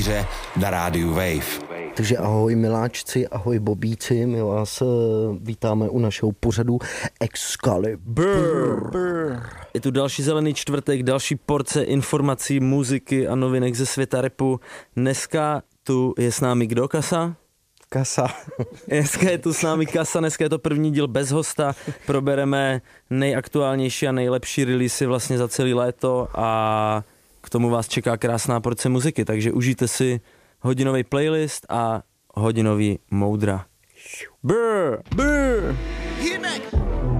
Šíře na rádiu Wave. Takže ahoj miláčci, ahoj bobíci, my vás vítáme u našeho pořadu Excalibur. Je tu další zelený čtvrtek, další porce informací, muziky a novinek ze světa rapu. Dneska tu je s námi kdo, Kasa? Kasa. Dneska je tu s námi Kasa, dneska je to první díl bez hosta. Probereme nejaktuálnější a nejlepší releasy vlastně za celý léto a k tomu vás čeká krásná porce muziky, takže užijte si hodinový playlist a hodinový moudra. Brr, brr.